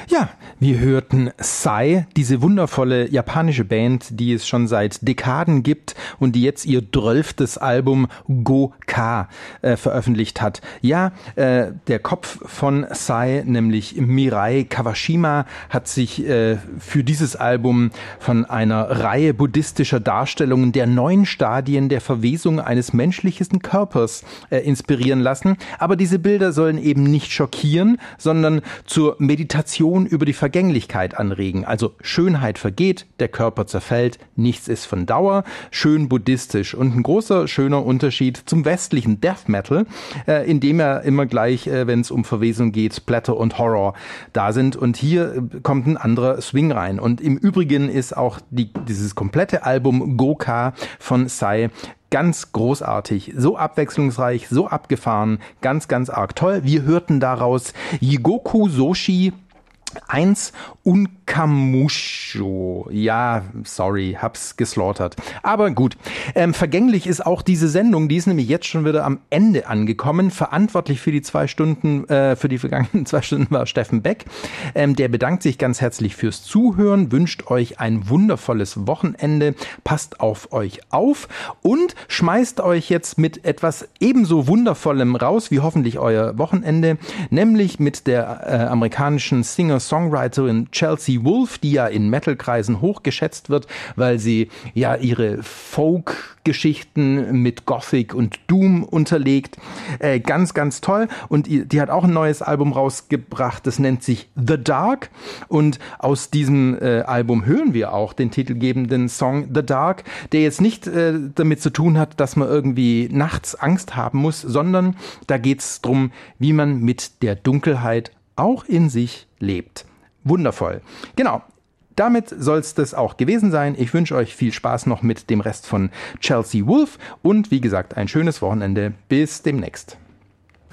Ja, wir hörten Psy, diese wundervolle japanische Band, die es schon seit Dekaden gibt und die jetzt ihr 12. Album Go-Ka veröffentlicht hat. Ja, der Kopf von Psy, nämlich Mirai Kawashima, hat sich für dieses Album von einer Reihe buddhistischer Darstellungen der 9 Stadien der Verwesung eines menschlichen Körpers inspirieren lassen. Aber diese Bilder sollen eben nicht schockieren, sondern zur Meditation über die Vergänglichkeit anregen. Also Schönheit vergeht, der Körper zerfällt, nichts ist von Dauer, schön buddhistisch und ein großer, schöner Unterschied zum westlichen Death Metal, in dem ja immer gleich, wenn es um Verwesung geht, Splatter und Horror da sind und hier kommt ein anderer Swing rein. Und im Übrigen ist auch dieses komplette Album Go-Ka von Psy ganz großartig, so abwechslungsreich, so abgefahren, ganz, ganz arg toll. Wir hörten daraus Jigoku Soshi 1 Unkamusho. Ja, sorry, hab's geslaughtert. Aber gut, vergänglich ist auch diese Sendung, die ist nämlich jetzt schon wieder am Ende angekommen. Verantwortlich für die 2 Stunden, für die vergangenen 2 Stunden war Steffen Beck. Der bedankt sich ganz herzlich fürs Zuhören, wünscht euch ein wundervolles Wochenende, passt auf euch auf und schmeißt euch jetzt mit etwas ebenso Wundervollem raus, wie hoffentlich euer Wochenende, nämlich mit der amerikanischen Singer-Songwriterin Chelsea Wolfe, die ja in Metal-Kreisen hochgeschätzt wird, weil sie ja ihre Folk-Geschichten mit Gothic und Doom unterlegt. Ganz, ganz toll. Und die hat auch ein neues Album rausgebracht, das nennt sich The Dark. Und aus diesem Album hören wir auch den titelgebenden Song The Dark, der jetzt nicht damit zu tun hat, dass man irgendwie nachts Angst haben muss, sondern da geht es darum, wie man mit der Dunkelheit auch in sich lebt. Wundervoll. Genau. Damit soll es das auch gewesen sein. Ich wünsche euch viel Spaß noch mit dem Rest von Chelsea Wolfe und wie gesagt, ein schönes Wochenende. Bis demnächst.